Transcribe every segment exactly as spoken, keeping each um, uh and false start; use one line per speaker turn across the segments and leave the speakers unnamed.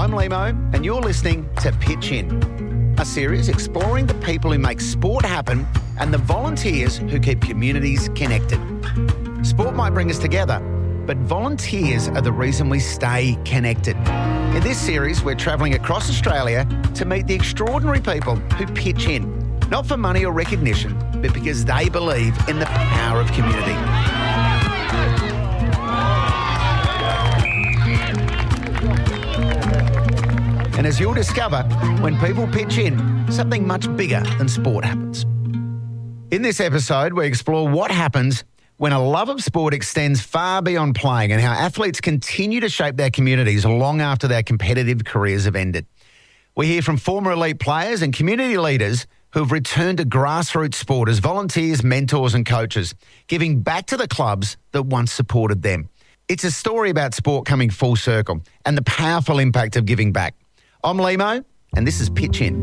I'm Limo, and you're listening to Pitch In, a series exploring the people who make sport happen and the volunteers who keep communities connected. Sport might bring us together, but volunteers are the reason we stay connected. In this series, we're travelling across Australia to meet the extraordinary people who pitch in, not for money or recognition, but because they believe in the power of community. And as you'll discover, when people pitch in, something much bigger than sport happens. In this episode, we explore what happens when a love of sport extends far beyond playing and how athletes continue to shape their communities long after their competitive careers have ended. We hear from former elite players and community leaders who have returned to grassroots sport as volunteers, mentors and coaches, giving back to the clubs that once supported them. It's a story about sport coming full circle and the powerful impact of giving back. I'm Limo, and this is Pitch In.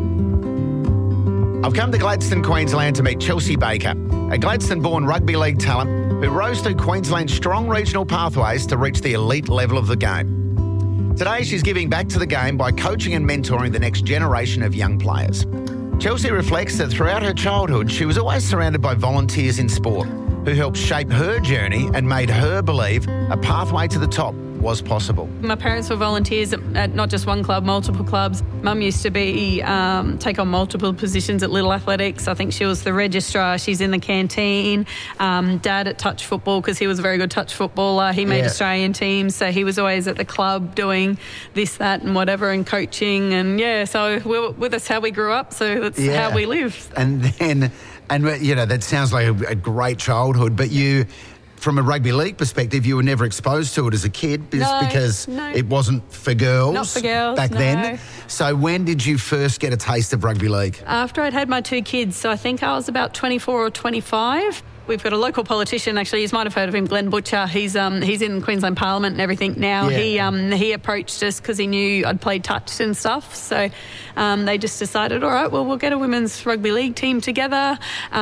I've come to Gladstone, Queensland to meet Chelsea Baker, a Gladstone-born rugby league talent who rose through Queensland's strong regional pathways to reach the elite level of the game. Today, she's giving back to the game by coaching and mentoring the next generation of young players. Chelsea reflects that throughout her childhood, she was always surrounded by volunteers in sport who helped shape her journey and made her believe a pathway to the top was possible.
My parents were volunteers at, at not just one club, multiple clubs. Mum used to be um, take on multiple positions at Little Athletics. I think she was the registrar. She's in the canteen. Um, Dad at touch football because he was a very good touch footballer. He made yeah. Australian teams, so he was always at the club doing this, that, and whatever, and coaching. And yeah, so we're, with us how we grew up. So that's yeah. how we live.
And then, and you know, that sounds like a, a great childhood, but you. From a rugby league perspective, you were never exposed to it as a kid just
no,
because
no.
it wasn't for girls,
Not for girls
back
no.
then. So when did you first get a taste of rugby league?
After I'd had my two kids, so I think I was about twenty-four or twenty-five. We've got a local politician, actually, you might have heard of him, Glenn Butcher. He's um he's in Queensland Parliament and everything now.
Yeah.
He um he approached us because he knew I'd played touch and stuff. So um they just decided, all right, well, we'll get a women's rugby league team together.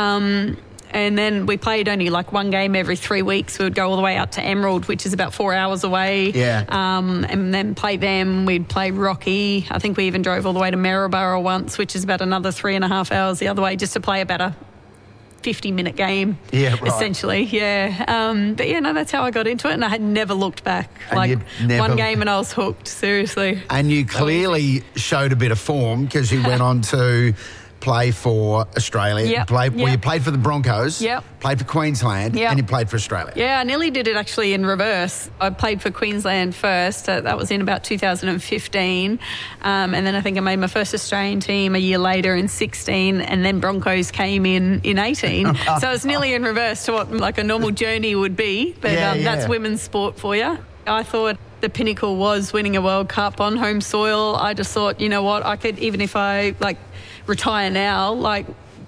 Um And then we played only like one game every three weeks. We would go all the way out to Emerald, which is about four hours away.
Yeah.
Um, and then play them. We'd play Rocky. I think we even drove all the way to Maryborough once, which is about another three and a half hours the other way, just to play about a fifty-minute game.
Yeah, right.
Essentially, yeah. Um, but yeah, no, that's how I got into it, and I had never looked back.
And
like
never...
one game and I was hooked. Seriously.
And you clearly showed a bit of form because you went on to play for Australia.
Yep.
Play,
yep.
Well, you played for the Broncos,
yep.
played for Queensland,
yep.
and you played for Australia.
Yeah, I nearly did it actually in reverse. I played for Queensland first. Uh, that was in about two thousand fifteen. Um, and then I think I made my first Australian team a year later in sixteen, and then Broncos came in in eighteen. So it's nearly in reverse to what like a normal journey would be. But
yeah,
um,
yeah.
that's women's sport for you. I thought the pinnacle was winning a World Cup on home soil. I just thought, you know what, I could, even if I like retire now, like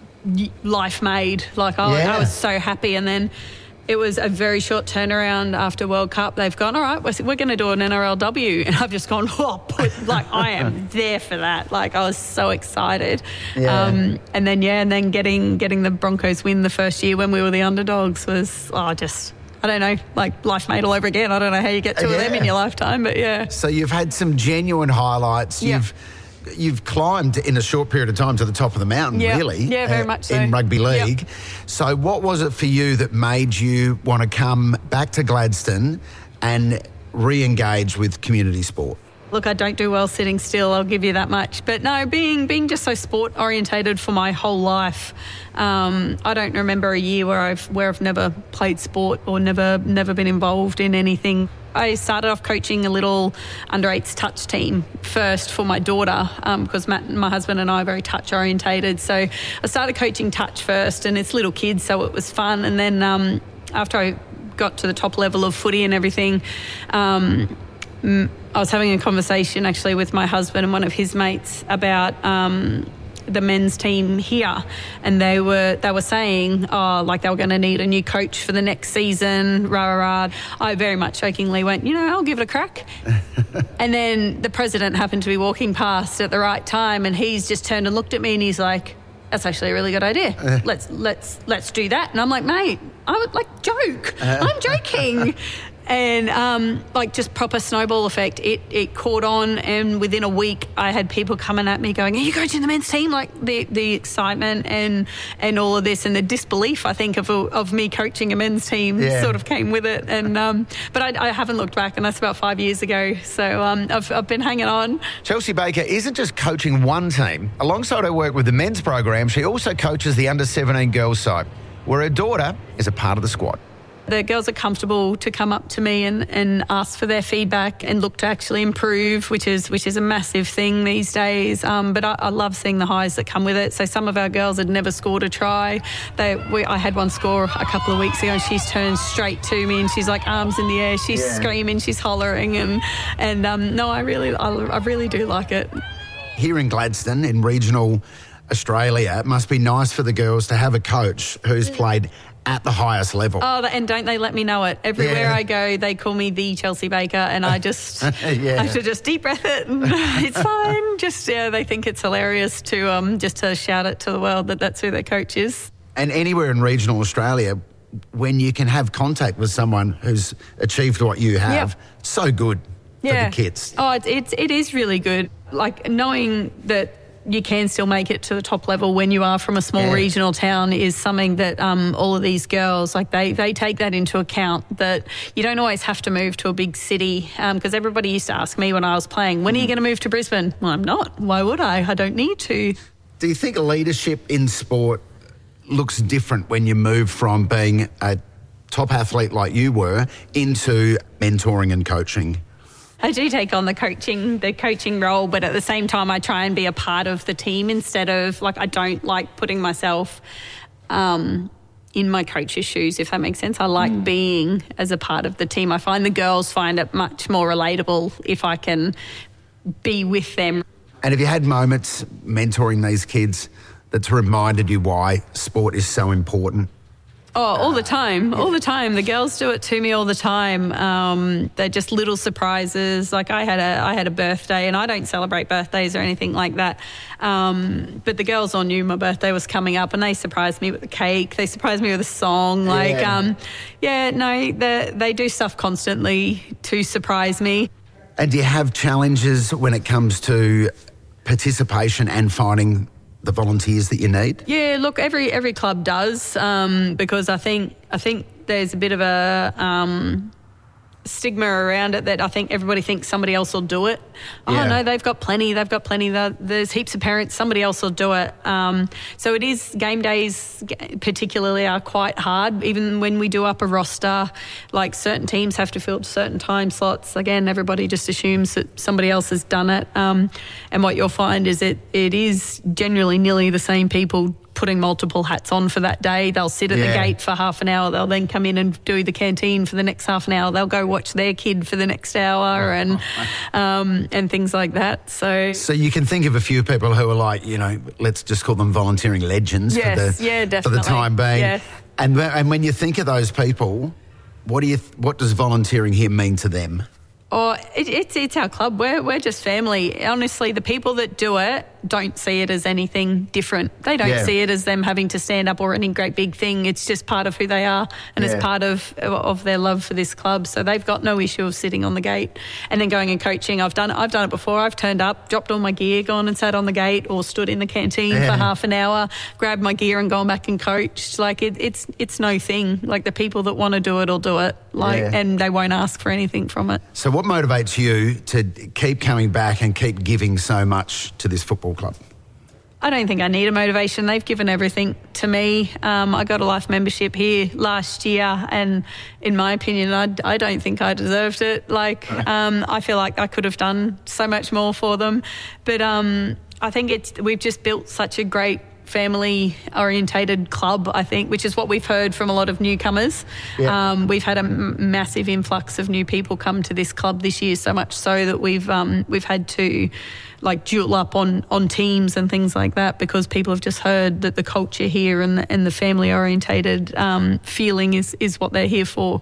life made. Like I,
yeah.
I was so happy. And then it was a very short turnaround after World Cup. They've gone, all right, we're, we're going to do an N R L W. And I've just gone, oh, put, like I am there for that. Like I was so excited.
Yeah.
Um, and then, yeah, and then getting getting the Broncos win the first year when we were the underdogs was, oh, just... I don't know, like life made all over again. I don't know how you get two
yeah.
of them in your lifetime, but yeah.
So you've had some genuine highlights.
Yep.
You've you've climbed in a short period of time to the top of the mountain,
yep.
really.
Yeah, very
uh,
much so.
In rugby league.
Yep.
So what was it for you that made you want to come back to Gladstone and re-engage with community sport?
Look, I don't do well sitting still, I'll give you that much. But no, being being just so sport orientated for my whole life, um, I don't remember a year where I've where I've never played sport or never never been involved in anything. I started off coaching a little under eights touch team first for my daughter um, because Matt, my husband and I are very touch orientated. So I started coaching touch first, and it's little kids, so it was fun. And then um, after I got to the top level of footy and everything, um, I was having a conversation actually with my husband and one of his mates about um, the men's team here, and they were they were saying, oh, like they were going to need a new coach for the next season, rah, rah, rah. I very much jokingly went, you know, I'll give it a crack. And then the president happened to be walking past at the right time, and he's just turned and looked at me and he's like, that's actually a really good idea. Let's let's let's do that. And I'm like, mate, I would like joke. I'm joking. and um, like just proper snowball effect. It it caught on, and within a week, I had people coming at me going, "Are you coaching the men's team?" Like the the excitement and and all of this, and the disbelief, I think, of of me coaching a men's team yeah. sort of came with it. And um, but I, I haven't looked back, and that's about five years ago. So um, I've I've been hanging on.
Chelsea Baker isn't just coaching one team. Alongside her work with the men's program, she also coaches the under seventeen girls side, where her daughter is a part of the squad.
The girls are comfortable to come up to me and, and ask for their feedback and look to actually improve, which is which is a massive thing these days. Um, but I, I love seeing the highs that come with it. So some of our girls had never scored a try. They, we, I had one score a couple of weeks ago, and she's turned straight to me, and she's like arms in the air, she's yeah. screaming, she's hollering, and and um, no, I really, I, I really do like it.
Here in Gladstone, in regional Australia, it must be nice for the girls to have a coach who's played at the highest level.
Oh, and don't they let me know it. Everywhere yeah. I go, they call me the Chelsea Baker, and I just yeah. I have to just deep breath it, and it's fine. Just, yeah, they think it's hilarious to um just to shout it to the world that that's who their coach is.
And anywhere in regional Australia, when you can have contact with someone who's achieved what you have, yep. so good
yeah.
for the kids.
Oh, it's, it's, it is really good. Like, knowing that you can still make it to the top level when you are from a small yeah. regional town is something that um, all of these girls, like they, they take that into account, that you don't always have to move to a big city, because um, everybody used to ask me when I was playing, when are you going to move to Brisbane? Well, I'm not. Why would I? I don't need to.
Do you think leadership in sport looks different when you move from being a top athlete like you were into mentoring and coaching?
I do take on the coaching, the coaching role, but at the same time, I try and be a part of the team instead of, like, I don't like putting myself um, in my coach's shoes, if that makes sense. I like mm. being as a part of the team. I find the girls find it much more relatable if I can be with them.
And have you had moments mentoring these kids that's reminded you why sport is so important?
Oh, all the time, all the time. The girls do it to me all the time. Um, they're just little surprises. Like I had a, I had a birthday, and I don't celebrate birthdays or anything like that. Um, but the girls all knew my birthday was coming up, and they surprised me with a cake. They surprised me with a song. Like, yeah, um, yeah no, they they do stuff constantly to surprise me.
And do you have challenges when it comes to participation and finding the volunteers that you need?
Yeah, look, every every club does, um, because I think I think there's a bit of a um, stigma around it that I think everybody thinks somebody else will do it. Oh, yeah. no, they've got plenty. They've got plenty. There's heaps of parents. Somebody else will do it. Um, so it is, game days particularly are quite hard. Even when we do up a roster, like certain teams have to fill certain time slots. Again, everybody just assumes that somebody else has done it. Um, and what you'll find is it it is generally nearly the same people putting multiple hats on for that day. They'll sit at yeah. the gate for half an hour. They'll then come in and do the canteen for the next half an hour. They'll go watch their kid for the next hour and um, and things like that. So
so you can think of a few people who are like, you know, let's just call them volunteering legends
yes,
for the
yeah, definitely.
for the time being.
Yes.
And and when you think of those people, what do you what does volunteering here mean to them?
Oh, it, it's it's our club. We're we're just family. Honestly, the people that do it don't see it as anything different. They don't yeah. see it as them having to stand up or any great big thing. It's just part of who they are, and yeah. it's part of of their love for this club. So they've got no issue of sitting on the gate and then going and coaching. I've done it. I've done it before. I've turned up, dropped all my gear, gone and sat on the gate, or stood in the canteen yeah. for half an hour, grabbed my gear and gone back and coached. Like it, it's it's no thing. Like the people that want to do it will do it. Like yeah. and they won't ask for anything from it.
So what motivates you to keep coming back and keep giving so much to this football club?
I don't think I need a motivation. They've given everything to me. Um, I got a life membership here last year, and in my opinion, I, I don't think I deserved it. Like, um, I feel like I could have done so much more for them. But um, I think it's we've just built such a great family-orientated club, I think, which is what we've heard from a lot of newcomers. Yeah. Um, we've had a m- massive influx of new people come to this club this year, so much so that we've um, we've had to like duel up on, on teams and things like that, because people have just heard that the culture here and the, and the family-orientated um, feeling is is what they're here for.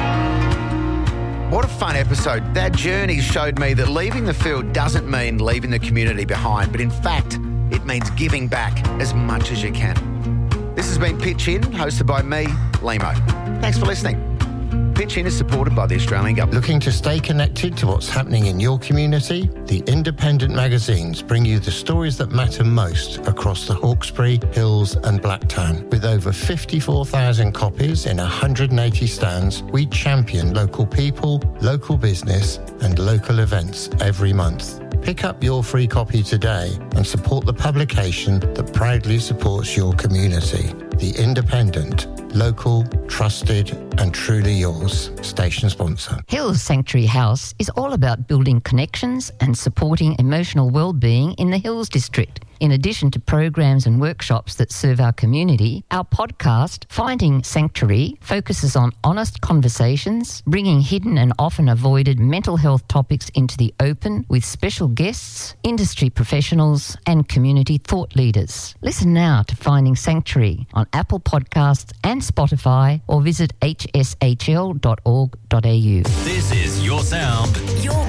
What a fun episode. That journey showed me that leaving the field doesn't mean leaving the community behind, but in fact, it means giving back as much as you can. This has been Pitch In, hosted by me, Limo. Thanks for listening. Pitch In is supported by the Australian Government.
Looking to stay connected to what's happening in your community? The independent magazines bring you the stories that matter most across the Hawkesbury, Hills and Blacktown. With over fifty-four thousand copies in one hundred eighty stands, we champion local people, local business and local events every month. Pick up your free copy today and support the publication that proudly supports your community. The Independent. Local, trusted and truly yours. Station sponsor.
Hills Sanctuary House is all about building connections and supporting emotional well-being in the Hills District. In addition to programs and workshops that serve our community, our podcast, Finding Sanctuary, focuses on honest conversations, bringing hidden and often avoided mental health topics into the open with special guests, industry professionals and community thought leaders. Listen now to Finding Sanctuary on Apple Podcasts and Spotify or visit h s h l dot org dot a u.
This is your sound. Your